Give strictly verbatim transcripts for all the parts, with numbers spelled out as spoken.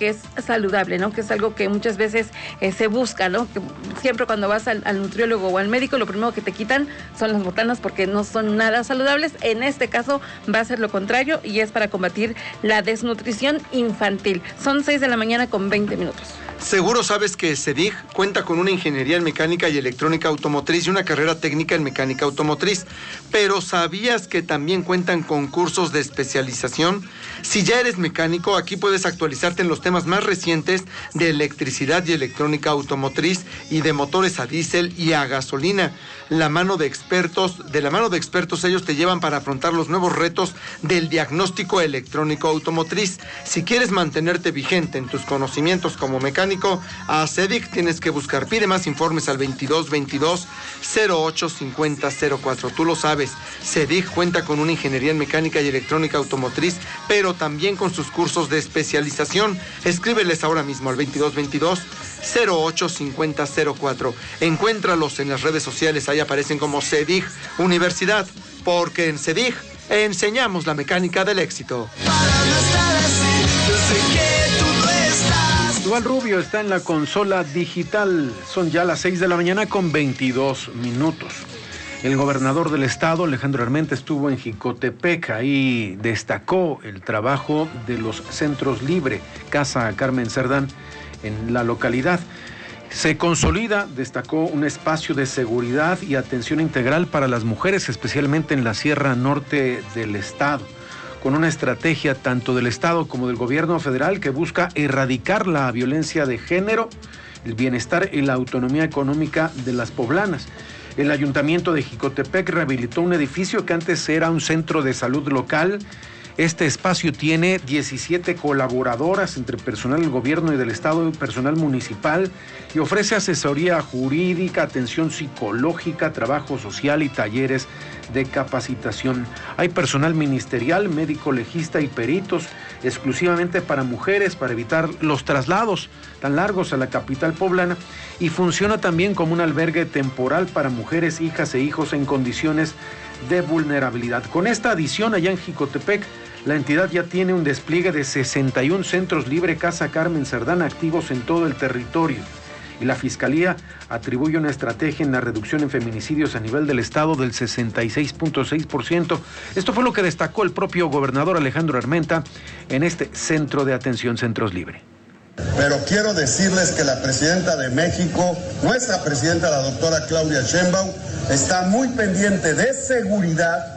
que es saludable, ¿no? Que es algo que muchas veces eh, se busca, ¿no? Que siempre cuando vas al, al nutriólogo o al médico, lo primero que te quitan son las botanas porque no son nada saludables. En este caso va a ser lo contrario y es para combatir la desnutrición infantil. Son seis de la mañana con veinte minutos. Seguro sabes que CEDIG cuenta con una ingeniería en mecánica y electrónica automotriz y una carrera técnica en mecánica automotriz, pero ¿sabías que también cuentan con cursos de especialización? Si ya eres mecánico, aquí puedes actualizarte en los temas más recientes de electricidad y electrónica automotriz y de motores a diésel y a gasolina. La mano de expertos, de la mano de expertos ellos te llevan para afrontar los nuevos retos del diagnóstico electrónico automotriz. Si quieres mantenerte vigente en tus conocimientos como mecánico, a CEDIG tienes que buscar. Pide más informes al veintidós veintidós cero ocho cincuenta cero cuatro. Tú lo sabes, CEDIG cuenta con una ingeniería en mecánica y electrónica automotriz, pero también con sus cursos de especialización. Escríbeles ahora mismo al veintidós veintidós cero ocho cincuenta cero cuatro. Encuéntralos en las redes sociales, ahí aparecen como CEDIG Universidad, porque en CEDIG enseñamos la mecánica del éxito. Dual Rubio está en la consola digital. Son ya las seis de la mañana con veintidós minutos. El gobernador del estado, Alejandro Armenta, estuvo en Jicotepec. Ahí destacó el trabajo de los centros Libre, Casa Carmen Cerdán, en la localidad. Se consolida, destacó, un espacio de seguridad y atención integral para las mujeres, especialmente en la Sierra Norte del estado, con una estrategia tanto del Estado como del gobierno federal que busca erradicar la violencia de género, el bienestar y la autonomía económica de las poblanas. El ayuntamiento de Jicotepec rehabilitó un edificio que antes era un centro de salud local. Este espacio tiene diecisiete colaboradoras entre personal del gobierno y del estado y personal municipal y ofrece asesoría jurídica, atención psicológica, trabajo social y talleres de capacitación. Hay personal ministerial, médico legista y peritos exclusivamente para mujeres para evitar los traslados tan largos a la capital poblana y funciona también como un albergue temporal para mujeres, hijas e hijos en condiciones de vulnerabilidad. Con esta adición allá en Jicotepec, la entidad ya tiene un despliegue de sesenta y un centros Libre Casa Carmen Cerdán activos en todo el territorio. Y la Fiscalía atribuye una estrategia en la reducción en feminicidios a nivel del estado del sesenta y seis punto seis por ciento. Esto fue lo que destacó el propio gobernador Alejandro Armenta en este centro de atención Centros Libre. Pero quiero decirles que la presidenta de México, nuestra presidenta, la doctora Claudia Sheinbaum, está muy pendiente de seguridad,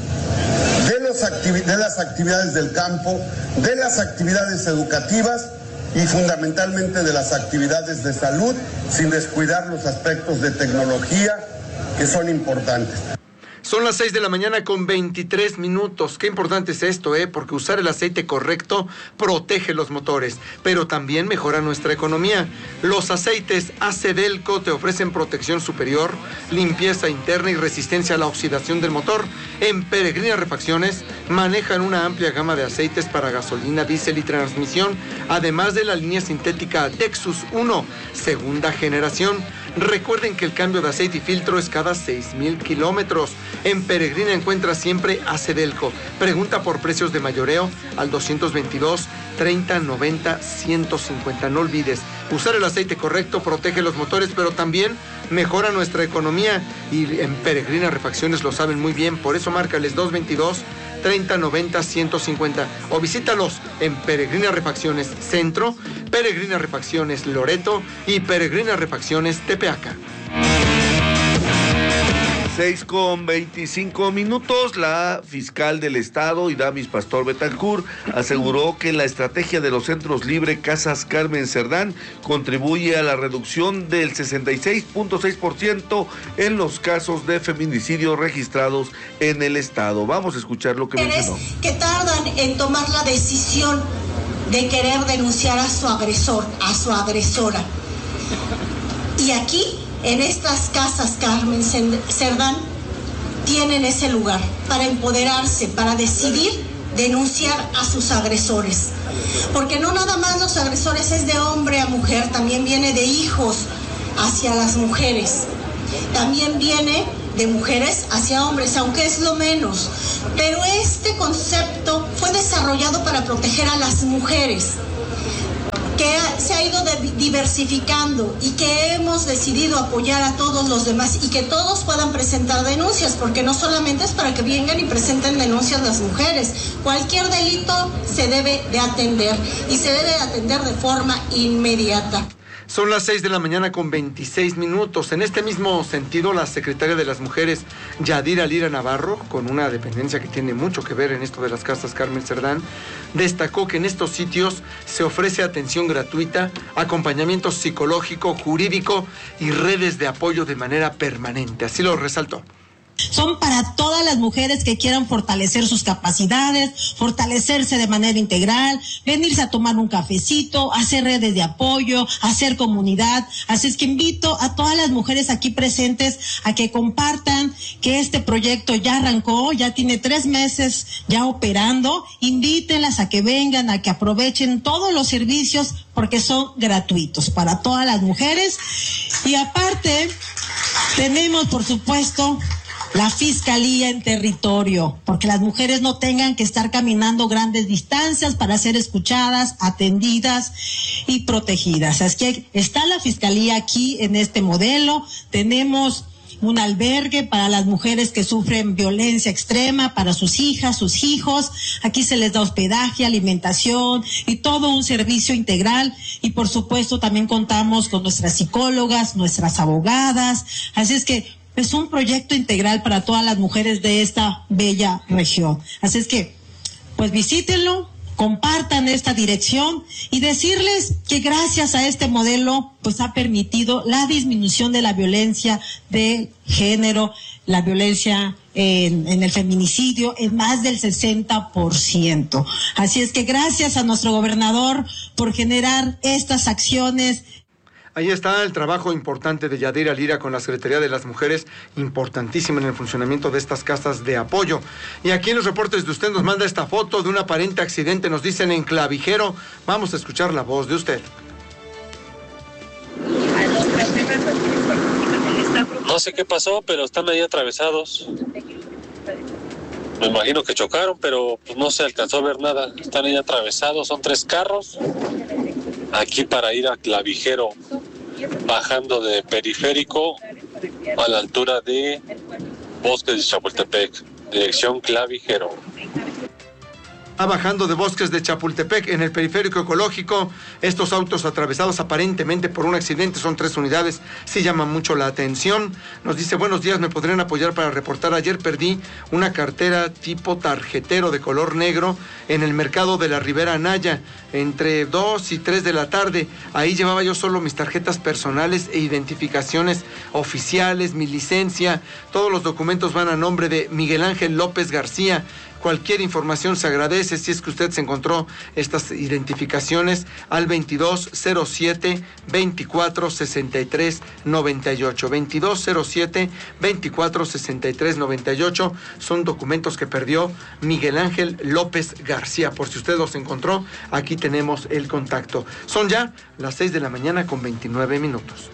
de, los activi- de las actividades del campo, de las actividades educativas y fundamentalmente de las actividades de salud, sin descuidar los aspectos de tecnología que son importantes. Son las seis de la mañana con veintitrés minutos. Qué importante es esto, ¿eh? Porque usar el aceite correcto protege los motores, pero también mejora nuestra economía. Los aceites Acedelco te ofrecen protección superior, limpieza interna y resistencia a la oxidación del motor. En Peregrina Refacciones manejan una amplia gama de aceites para gasolina, diésel y transmisión, además de la línea sintética Dexus uno, segunda generación. Recuerden que el cambio de aceite y filtro es cada seis mil kilómetros. En Peregrina encuentra siempre Acedelco. Pregunta por precios de mayoreo al doscientos veintidós, treinta, noventa, ciento cincuenta. No olvides, usar el aceite correcto protege los motores, pero también mejora nuestra economía. Y en Peregrina Refacciones lo saben muy bien, por eso márcales dos veintidós, treinta, noventa, ciento cincuenta o visítalos en Peregrina Refacciones Centro, Peregrina Refacciones Loreto y Peregrina Refacciones Tepeaca. seis con veinticinco minutos, la fiscal del estado, Idamis Pastor Betancourt, aseguró que la estrategia de los centros Libre Casas Carmen Cerdán contribuye a la reducción del sesenta y seis punto seis por ciento en los casos de feminicidio registrados en el estado. Vamos a escuchar lo que mencionó. Que tardan en tomar la decisión de querer denunciar a su agresor, a su agresora. Y aquí, en estas casas Carmen Cerdán, tienen ese lugar para empoderarse, para decidir denunciar a sus agresores. Porque no nada más los agresores es de hombre a mujer, también viene de hijos hacia las mujeres. También viene de mujeres hacia hombres, aunque es lo menos. Pero este concepto fue desarrollado para proteger a las mujeres. se ha ido de, diversificando y que hemos decidido apoyar a todos los demás y que todos puedan presentar denuncias, porque no solamente es para que vengan y presenten denuncias las mujeres. Cualquier delito se debe de atender y se debe de atender de forma inmediata. Son las seis de la mañana con veintiséis minutos. En este mismo sentido, la secretaria de las Mujeres, Yadira Lira Navarro, con una dependencia que tiene mucho que ver en esto de las casas Carmen Cerdán, destacó que en estos sitios se ofrece atención gratuita, acompañamiento psicológico, jurídico y redes de apoyo de manera permanente. Así lo resaltó. Son para todas las mujeres que quieran fortalecer sus capacidades, fortalecerse de manera integral, venirse a tomar un cafecito, hacer redes de apoyo, hacer comunidad. Así es que invito a todas las mujeres aquí presentes a que compartan que este proyecto ya arrancó, ya tiene tres meses ya operando. Invítenlas a que vengan, a que aprovechen todos los servicios porque son gratuitos para todas las mujeres. Y aparte, tenemos, por supuesto, la Fiscalía en territorio, porque las mujeres no tengan que estar caminando grandes distancias para ser escuchadas, atendidas y protegidas. Así que está la Fiscalía aquí en este modelo. Tenemos un albergue para las mujeres que sufren violencia extrema, para sus hijas, sus hijos. Aquí se les da hospedaje, alimentación y todo un servicio integral. Y por supuesto también contamos con nuestras psicólogas, nuestras abogadas. Así es que es un proyecto integral para todas las mujeres de esta bella región. Así es que, pues visítenlo, compartan esta dirección y decirles que gracias a este modelo, pues ha permitido la disminución de la violencia de género, la violencia en, en el feminicidio en más del sesenta por ciento. Así es que gracias a nuestro gobernador por generar estas acciones. Ahí está el trabajo importante de Yadira Lira con la Secretaría de las Mujeres, importantísima en el funcionamiento de estas casas de apoyo. Y aquí en los reportes de usted nos manda esta foto de un aparente accidente, nos dicen en Clavijero. Vamos a escuchar la voz de usted. No sé qué pasó, pero están ahí atravesados. Me imagino que chocaron, pero pues no se alcanzó a ver nada. Están ahí atravesados, son tres carros. Aquí para ir a Clavijero, bajando de Periférico a la altura de Bosques de Chapultepec, dirección Clavijero. Ah, bajando de Bosques de Chapultepec en el periférico ecológico, estos autos atravesados aparentemente por un accidente, son tres unidades, sí llaman mucho la atención. Nos dice, buenos días, ¿me podrían apoyar para reportar? Ayer perdí una cartera tipo tarjetero de color negro en el mercado de la Ribera Anaya, entre dos y tres de la tarde. Ahí llevaba yo solo mis tarjetas personales e identificaciones oficiales, mi licencia, todos los documentos van a nombre de Miguel Ángel López García. Cualquier información se agradece si es que usted se encontró estas identificaciones al veintidós cero siete veinticuatro sesenta y tres noventa y ocho. veintidós cero siete veinticuatro sesenta y tres noventa y ocho son documentos que perdió Miguel Ángel López García. Por si usted los encontró, aquí tenemos el contacto. Son ya las seis de la mañana con veintinueve minutos.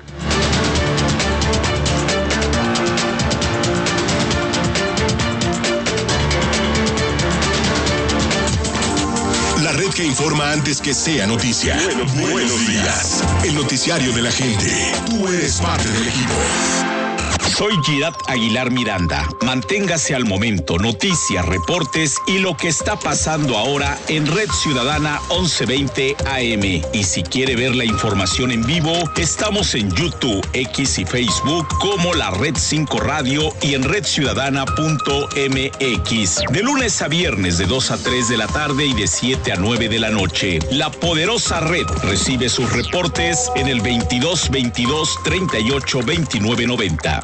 La red que informa antes que sea noticia. Buenos, buenos, buenos días. El noticiario de la gente. Tú eres parte del equipo. Soy Girat Aguilar Miranda. Manténgase al momento, noticias, reportes y lo que está pasando ahora en Red Ciudadana once veinte A M. Y si quiere ver la información en vivo, estamos en YouTube, X y Facebook como la Red cinco Radio y en red ciudadana punto m x. De lunes a viernes de dos a tres de la tarde y de siete a nueve de la noche. La poderosa red recibe sus reportes en el veintidós veintidós treinta y ocho veintinueve noventa.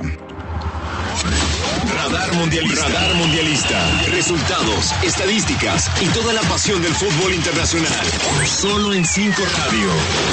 Radar Mundialista. Radar Mundialista. Resultados, estadísticas y toda la pasión del fútbol internacional. Solo en cinco Radio.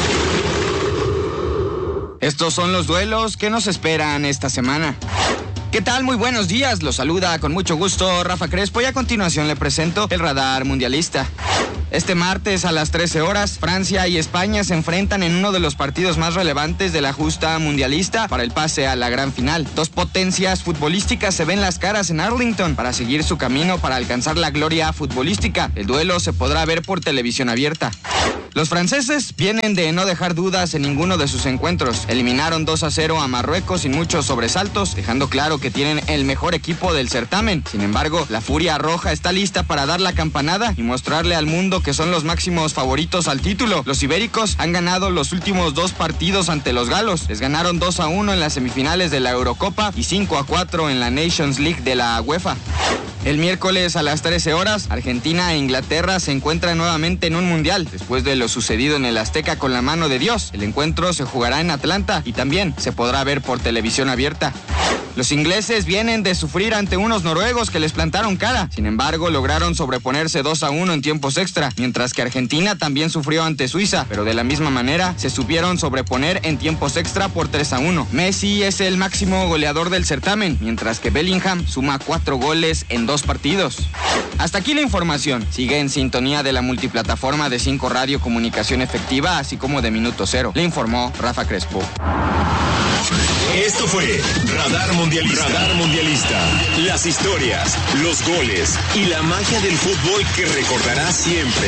Estos son los duelos que nos esperan esta semana. ¿Qué tal? Muy buenos días. Los saluda con mucho gusto Rafa Crespo y a continuación le presento el Radar Mundialista. Este martes a las trece horas, Francia y España se enfrentan en uno de los partidos más relevantes de la justa mundialista para el pase a la gran final. Dos potencias futbolísticas se ven las caras en Arlington para seguir su camino para alcanzar la gloria futbolística. El duelo se podrá ver por televisión abierta. Los franceses vienen de no dejar dudas en ninguno de sus encuentros. Eliminaron dos a cero a Marruecos sin muchos sobresaltos, dejando claro que tienen el mejor equipo del certamen. Sin embargo, la Furia Roja está lista para dar la campanada y mostrarle al mundo que son los máximos favoritos al título. Los ibéricos han ganado los últimos dos partidos ante los galos. Les ganaron dos a uno en las semifinales de la Eurocopa y cinco a cuatro en la Nations League de la UEFA. El miércoles a las trece horas, Argentina e Inglaterra se encuentran nuevamente en un mundial, después de lo sucedido en el Azteca con la mano de Dios. El encuentro se jugará en Atlanta y también se podrá ver por televisión abierta. Los ingleses vienen de sufrir ante unos noruegos que les plantaron cara. Sin embargo, lograron sobreponerse dos a uno en tiempos extra, mientras que Argentina también sufrió ante Suiza, pero de la misma manera se supieron sobreponer en tiempos extra por tres a uno. Messi es el máximo goleador del certamen, mientras que Bellingham suma cuatro goles en dos partidos. Hasta aquí la información. Sigue en sintonía de la multiplataforma de cinco Radio Comunicación Efectiva, así como de Minuto Cero. Le informó Rafa Crespo. Esto fue Radar Mundialista. Radar Mundialista. Las historias, los goles y la magia del fútbol que recordarás siempre.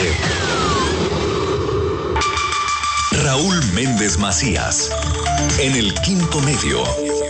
Raúl Méndez Macías, en el quinto medio.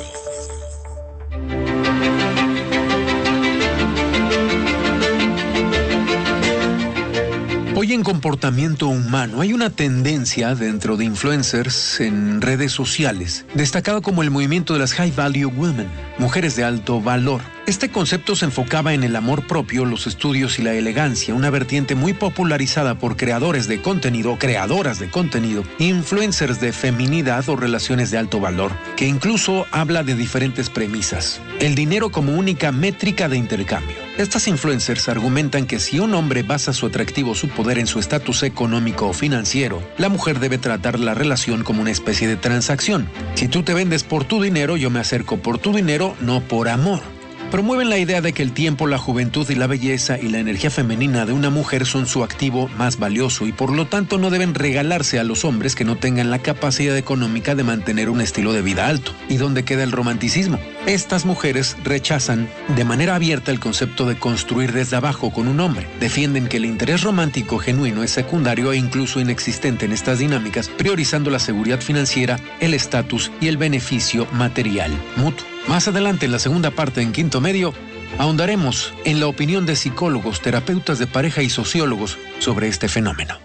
Hoy en comportamiento humano hay una tendencia dentro de influencers en redes sociales, destacado como el movimiento de las High Value Women, mujeres de alto valor. Este concepto se enfocaba en el amor propio, los estudios y la elegancia, una vertiente muy popularizada por creadores de contenido, creadoras de contenido, influencers de feminidad o relaciones de alto valor, que incluso habla de diferentes premisas. El dinero como única métrica de intercambio. Estas influencers argumentan que si un hombre basa su atractivo o su poder en su estatus económico o financiero, la mujer debe tratar la relación como una especie de transacción. Si tú te vendes por tu dinero, yo me acerco por tu dinero, no por amor. Promueven la idea de que el tiempo, la juventud y la belleza y la energía femenina de una mujer son su activo más valioso y por lo tanto no deben regalarse a los hombres que no tengan la capacidad económica de mantener un estilo de vida alto. ¿Y dónde queda el romanticismo? Estas mujeres rechazan de manera abierta el concepto de construir desde abajo con un hombre. Defienden que el interés romántico genuino es secundario e incluso inexistente en estas dinámicas, priorizando la seguridad financiera, el estatus y el beneficio material mutuo. Más adelante, en la segunda parte, en Quinto Medio, ahondaremos en la opinión de psicólogos, terapeutas de pareja y sociólogos sobre este fenómeno.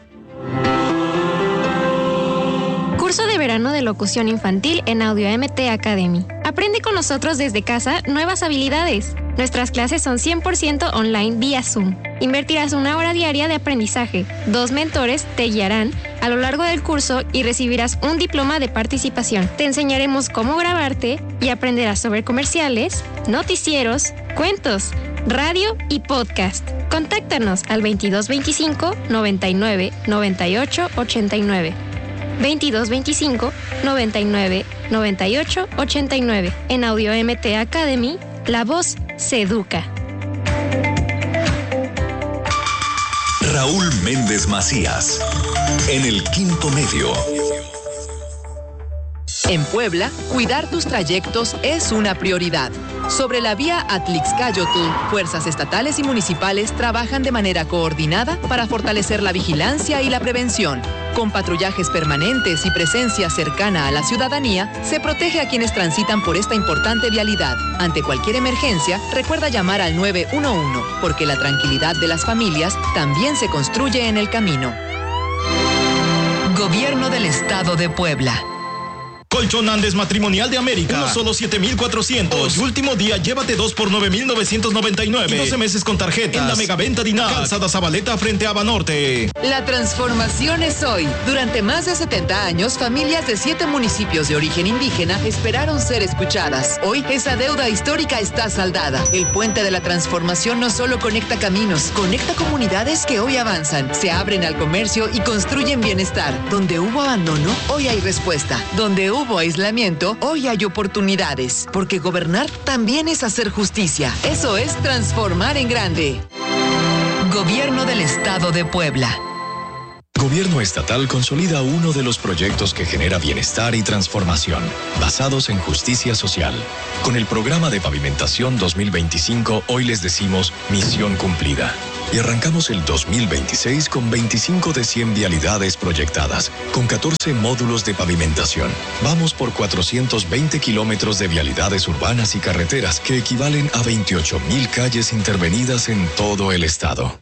Curso de verano de locución infantil en Audio M T Academy. Aprende con nosotros desde casa nuevas habilidades. Nuestras clases son cien por ciento online vía Zoom. Invertirás una hora diaria de aprendizaje. Dos mentores te guiarán a lo largo del curso y recibirás un diploma de participación. Te enseñaremos cómo grabarte y aprenderás sobre comerciales, noticieros, cuentos, radio y podcast. Contáctanos al veintidós veinticinco, noventa y nueve, noventa y ocho, ochenta y nueve. veintidós veinticinco, noventa y nueve, noventa y ocho, ochenta y nueve. En Audio M T Academy, la voz se educa. Raúl Méndez Macías, en el Quinto Medio. En Puebla, cuidar tus trayectos es una prioridad. Sobre la vía Atlixcáyotl, fuerzas estatales y municipales trabajan de manera coordinada para fortalecer la vigilancia y la prevención. Con patrullajes permanentes y presencia cercana a la ciudadanía, se protege a quienes transitan por esta importante vialidad. Ante cualquier emergencia, recuerda llamar al nueve uno uno, porque la tranquilidad de las familias también se construye en el camino. Gobierno del Estado de Puebla. Colchón Andes Matrimonial de América. Uno solo siete mil cuatrocientos. Hoy, último día, llévate dos por nueve mil novecientos noventa y nueve. Y doce meses con tarjetas. En la megaventa Dinac. Calzada Zabaleta frente a Banorte. La transformación es hoy. Durante más de setenta años, familias de siete municipios de origen indígena esperaron ser escuchadas. Hoy, esa deuda histórica está saldada. El puente de la transformación no solo conecta caminos, conecta comunidades que hoy avanzan, se abren al comercio y construyen bienestar. Donde hubo abandono, hoy hay respuesta. Donde hubo Hubo aislamiento, hoy hay oportunidades, porque gobernar también es hacer justicia. Eso es transformar en grande. Gobierno del Estado de Puebla. Gobierno estatal consolida uno de los proyectos que genera bienestar y transformación, basados en justicia social. Con el programa de pavimentación dos mil veinticinco, hoy les decimos misión cumplida. y arrancamos el dos mil veintiséis con veinticinco de cien vialidades proyectadas, con catorce módulos de pavimentación. Vamos por cuatrocientos veinte kilómetros de vialidades urbanas y carreteras que equivalen a veintiocho mil calles intervenidas en todo el estado.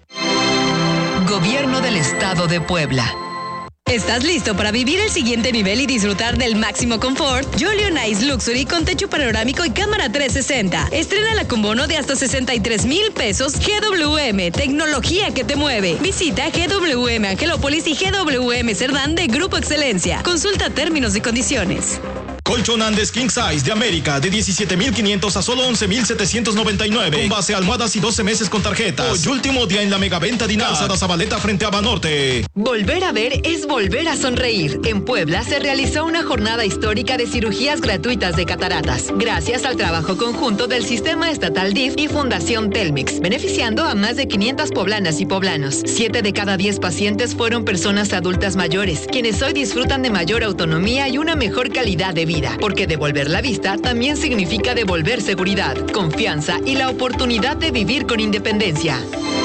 Gobierno del Estado de Puebla. ¿Estás listo para vivir el siguiente nivel y disfrutar del máximo confort? Jolly on Ice Luxury con techo panorámico y cámara trescientos sesenta. Estrénala con bono de hasta sesenta y tres mil pesos. G W M, tecnología que te mueve. Visita G W M Angelópolis y G W M Cerdán de Grupo Excelencia. Consulta términos y condiciones. Colchón Andes King Size de América de diecisiete mil quinientos a solo once mil setecientos noventa y nueve. Con base almohadas y doce meses con tarjetas. Hoy último día en la megaventa Dinar. Calzada Zabaleta frente a Banorte. Volver a ver es volver a sonreír. En Puebla se realizó una jornada histórica de cirugías gratuitas de cataratas, gracias al trabajo conjunto del Sistema Estatal D I F y Fundación Telmex, beneficiando a más de quinientas poblanas y poblanos. Siete de cada diez pacientes fueron personas adultas mayores, quienes hoy disfrutan de mayor autonomía y una mejor calidad de vida. Porque devolver la vista también significa devolver seguridad, confianza y la oportunidad de vivir con independencia.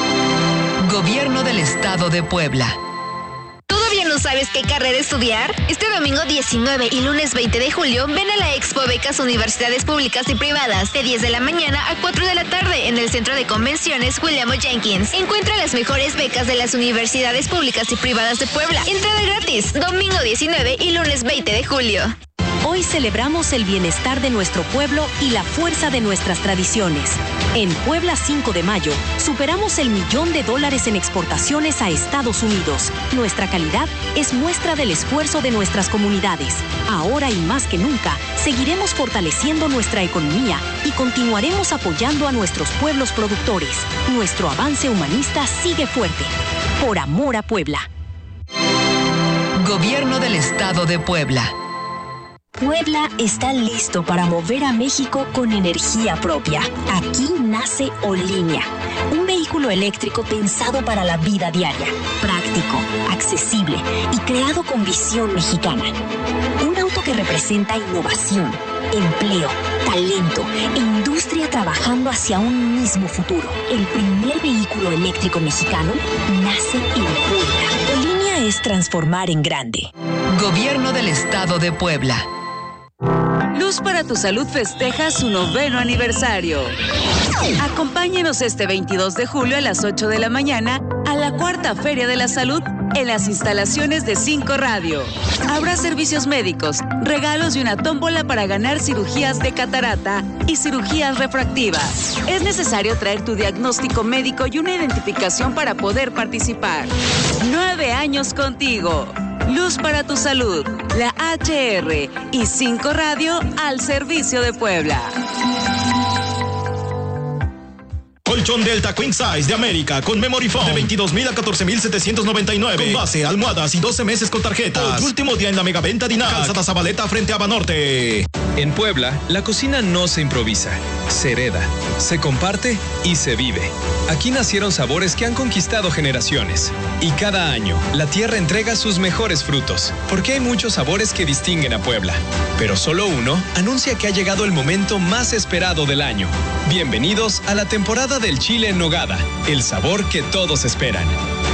Gobierno del Estado de Puebla. ¿Todavía no sabes qué carrera estudiar? Este domingo diecinueve y lunes veinte de julio ven a la Expo Becas Universidades Públicas y Privadas de diez de la mañana a cuatro de la tarde en el Centro de Convenciones William O. Jenkins. Encuentra las mejores becas de las universidades públicas y privadas de Puebla. Entrada gratis, domingo diecinueve y lunes veinte de julio. Hoy celebramos el bienestar de nuestro pueblo y la fuerza de nuestras tradiciones. En Puebla cinco de mayo, superamos el millón de dólares en exportaciones a Estados Unidos. Nuestra calidad es muestra del esfuerzo de nuestras comunidades. Ahora y más que nunca, seguiremos fortaleciendo nuestra economía y continuaremos apoyando a nuestros pueblos productores. Nuestro avance humanista sigue fuerte. Por amor a Puebla. Gobierno del Estado de Puebla. Puebla está listo para mover a México con energía propia. Aquí nace Olinia, un vehículo eléctrico pensado para la vida diaria, práctico, accesible y creado con visión mexicana. Un auto que representa innovación, empleo, talento e industria trabajando hacia un mismo futuro. El primer vehículo eléctrico mexicano nace en Puebla. Olinia es transformar en grande. Gobierno del Estado de Puebla. Luz para tu Salud festeja su noveno aniversario. Acompáñenos este veintidós de julio a las ocho de la mañana a la cuarta Feria de la Salud en las instalaciones de Cinco Radio. Habrá servicios médicos, regalos y una tómbola para ganar cirugías de catarata y cirugías refractivas. Es necesario traer tu diagnóstico médico y una identificación para poder participar. Nueve años contigo. Luz para tu Salud, la H R y Cinco Radio al servicio de Puebla. Colchón Delta Queen Size de América con Memory Foam de veintidós mil a catorce mil setecientos noventa y nueve. Con base, almohadas y doce meses con tarjetas. Hoy último día en la megaventa Dinar. Calzada Zabaleta frente a Banorte. En Puebla, la cocina no se improvisa, se hereda, se comparte y se vive. Aquí nacieron sabores que han conquistado generaciones. Y cada año, la tierra entrega sus mejores frutos, porque hay muchos sabores que distinguen a Puebla. Pero solo uno anuncia que ha llegado el momento más esperado del año. Bienvenidos a la temporada del chile en nogada, el sabor que todos esperan.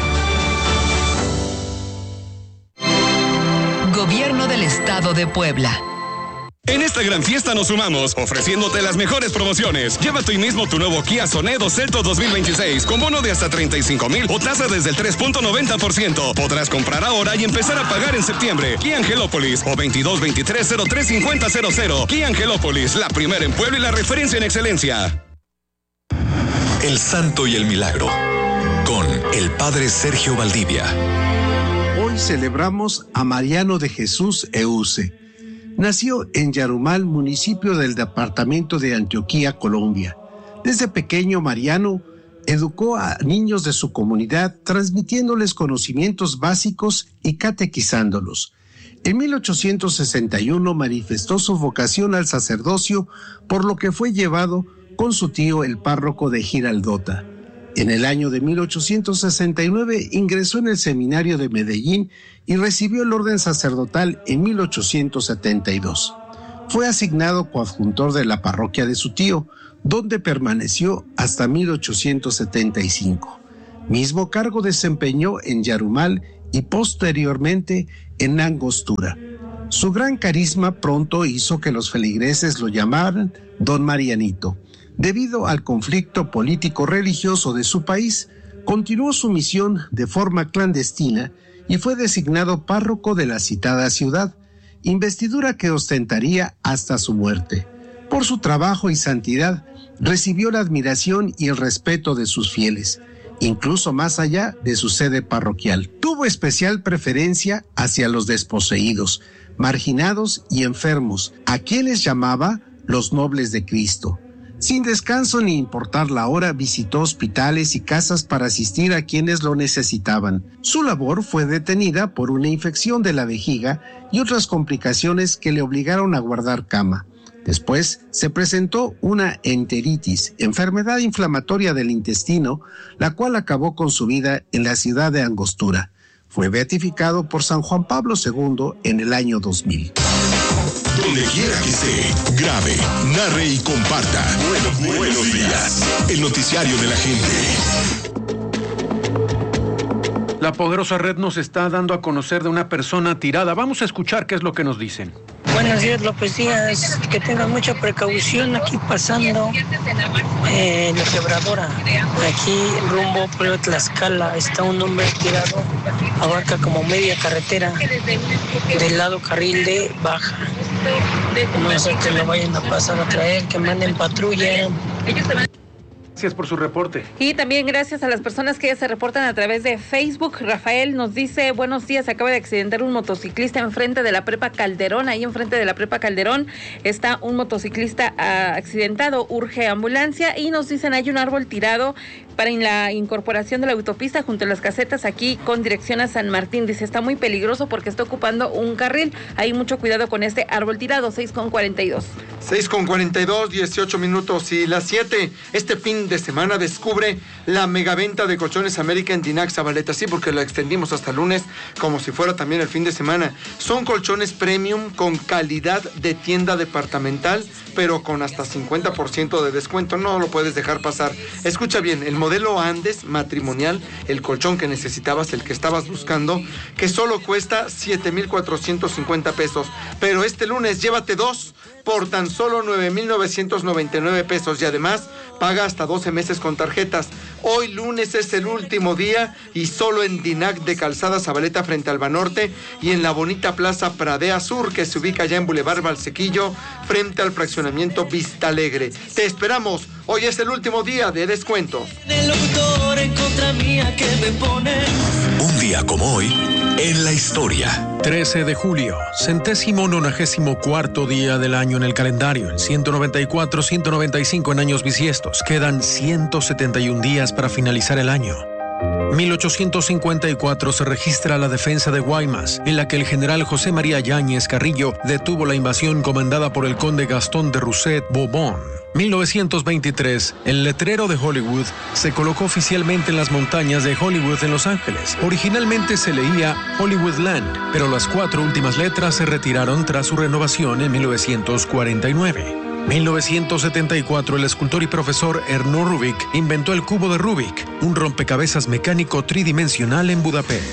Gobierno del Estado de Puebla. En esta gran fiesta nos sumamos, ofreciéndote las mejores promociones. Llévate hoy mismo tu nuevo Kia Sonedo Celto dos mil veintiséis con bono de hasta treinta y cinco mil o tasa desde el tres punto noventa por ciento. Podrás comprar ahora y empezar a pagar en septiembre. Kia Angelópolis o veintidós veintitrés cero tres cincuenta cero cero. Kia Angelópolis, la primera en Puebla y la referencia en excelencia. El Santo y el Milagro, con el Padre Sergio Valdivia. Hoy celebramos a Mariano de Jesús Euse. Nació en Yarumal, municipio del departamento de Antioquía, Colombia. Desde pequeño, Mariano educó a niños de su comunidad, transmitiéndoles conocimientos básicos y catequizándolos. En mil ochocientos sesenta y uno manifestó su vocación al sacerdocio, por lo que fue llevado con su tío, el párroco de Giraldota. En el año de mil ochocientos sesenta y nueve ingresó en el seminario de Medellín y recibió el orden sacerdotal en mil ochocientos setenta y dos. Fue asignado coadjuntor de la parroquia de su tío, donde permaneció hasta mil ochocientos setenta y cinco. mismo cargo desempeñó en Yarumal y posteriormente en Angostura. Su gran carisma pronto hizo que los feligreses lo llamaran Don Marianito. Debido al conflicto político-religioso de su país, continuó su misión de forma clandestina y fue designado párroco de la citada ciudad, investidura que ostentaría hasta su muerte. Por su trabajo y santidad, recibió la admiración y el respeto de sus fieles, incluso más allá de su sede parroquial. Tuvo especial preferencia hacia los desposeídos, marginados y enfermos, a quienes llamaba los nobles de Cristo. Sin descanso ni importar la hora, visitó hospitales y casas para asistir a quienes lo necesitaban. Su labor fue detenida por una infección de la vejiga y otras complicaciones que le obligaron a guardar cama. Después se presentó una enteritis, enfermedad inflamatoria del intestino, la cual acabó con su vida en la ciudad de Angostura. Fue beatificado por San Juan Pablo segundo en el año dos mil. Donde quiera que esté, grabe, narre y comparta. Buenos, buenos días. El noticiario de la gente. La poderosa red nos está dando a conocer de una persona tirada. Vamos a escuchar qué es lo que nos dicen. Buenos días, López Díaz. Que tengan mucha precaución aquí pasando eh, la quebradora. Aquí rumbo por Tlaxcala está un hombre tirado. Abarca como media carretera del lado carril de baja. No sé que lo vayan a pasar a traer, que manden patrulla. Gracias por su reporte. Y también gracias a las personas que ya se reportan a través de Facebook. Rafael nos dice, buenos días, acaba de accidentar un motociclista enfrente de la Prepa Calderón. Ahí enfrente de la Prepa Calderón está un motociclista uh, accidentado, urge ambulancia. Y nos dicen, hay un árbol tirado para la incorporación de la autopista junto a las casetas aquí con dirección a San Martín. Dice, está muy peligroso porque está ocupando un carril. Hay mucho cuidado con este árbol tirado, seis con cuarenta y dos. seis con cuarenta y dos, dieciocho minutos y las siete. Este fin de semana descubre la megaventa de colchones América en Dinac Zabaleta. Sí, porque la extendimos hasta el lunes como si fuera también el fin de semana. Son colchones premium con calidad de tienda departamental, pero con hasta cincuenta por ciento de descuento. No lo puedes dejar pasar. Escucha bien, el modelo Andes matrimonial, el colchón que necesitabas, el que estabas buscando, que solo cuesta siete mil cuatrocientos cincuenta pesos. Pero este lunes llévate dos por tan solo nueve mil novecientos noventa y nueve pesos y además paga hasta doce meses con tarjetas. Hoy lunes es el último día y solo en Dinac de Calzada Zabaleta frente al Banorte y en la bonita Plaza Pradea Sur que se ubica ya en Boulevard Valsequillo frente al fraccionamiento Vista Alegre. Te esperamos, hoy es el último día de descuento. Un día como hoy en la historia. trece de julio, centésimo nonagésimo cuarto día del año en el calendario, en ciento noventa y cuatro, ciento noventa y cinco en años bisiestos. Quedan ciento setenta y un días para finalizar el año. mil ochocientos cincuenta y cuatro se registra la defensa de Guaymas, en la que el general José María Yáñez Carrillo detuvo la invasión comandada por el conde Gastón de Rousset-Bourbon. mil novecientos veintitrés, el letrero de Hollywood se colocó oficialmente en las montañas de Hollywood en Los Ángeles. Originalmente se leía Hollywoodland, pero las cuatro últimas letras se retiraron tras su renovación en mil novecientos cuarenta y nueve. mil novecientos setenta y cuatro, el escultor y profesor Erno Rubik inventó el cubo de Rubik, un rompecabezas mecánico tridimensional en Budapest.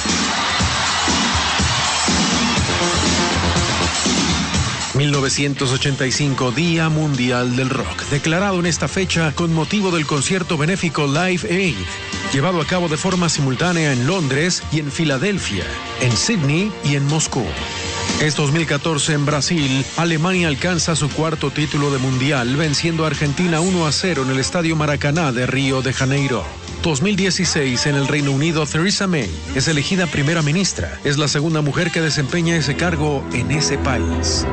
mil novecientos ochenta y cinco, Día Mundial del Rock, declarado en esta fecha con motivo del concierto benéfico Live Aid, llevado a cabo de forma simultánea en Londres y en Filadelfia, en Sydney y en Moscú. Es dos mil catorce en Brasil, Alemania alcanza su cuarto título de mundial, venciendo a Argentina uno a cero en el Estadio Maracaná de Río de Janeiro. dos mil dieciséis en el Reino Unido, Theresa May es elegida primera ministra. Es la segunda mujer que desempeña ese cargo en ese país.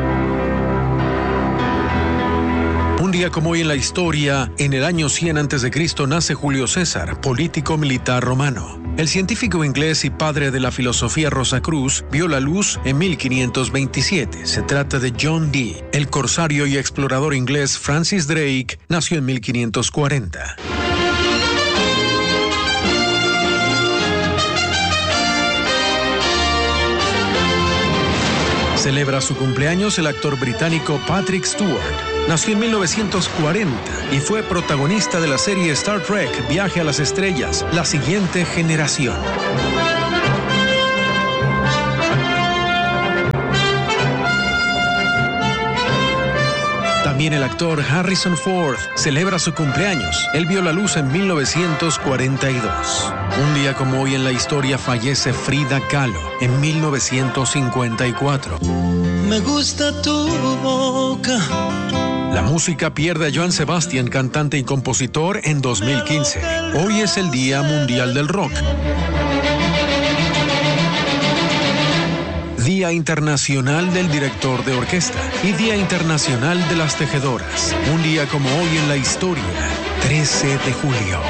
Un día como hoy en la historia, en el año cien antes de Cristo nace Julio César, político militar romano. El científico inglés y padre de la filosofía Rosacruz vio la luz en mil quinientos veintisiete. Se trata de John Dee. El corsario y explorador inglés Francis Drake nació en mil quinientos cuarenta. Celebra su cumpleaños el actor británico Patrick Stewart. Nació en mil novecientos cuarenta y fue protagonista de la serie Star Trek Viaje a las Estrellas, la siguiente generación. También el actor Harrison Ford celebra su cumpleaños. Él vio la luz en mil novecientos cuarenta y dos. Un día como hoy en la historia fallece Frida Kahlo en mil novecientos cincuenta y cuatro. Me gusta tu boca. La música pierde a Joan Sebastian, cantante y compositor, en dos mil quince. Hoy es el Día Mundial del Rock. Día Internacional del Director de Orquesta y Día Internacional de las Tejedoras. Un día como hoy en la historia, trece de julio.